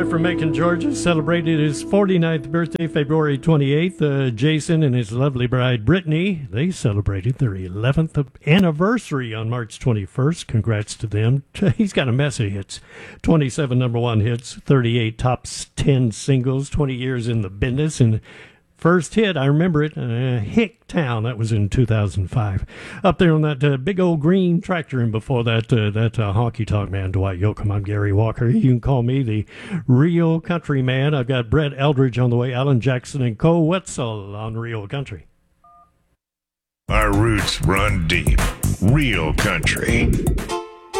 From Macon, Georgia, celebrated his 49th birthday, February 28th. Jason and his lovely bride, Brittany, they celebrated their 11th anniversary on March 21st. Congrats to them. He's got a mess of hits. 27 number one hits, 38 top 10 singles, 20 years in the business, and first hit, I remember it, Hicktown. That was in 2005. Up there on that big old green tractor, and before that, honky tonk man, Dwight Yoakam. I'm Gary Walker. You can call me the Real Country Man. I've got Brett Eldridge on the way, Alan Jackson, and Cole Wetzel on Real Country. Our roots run deep. Real Country.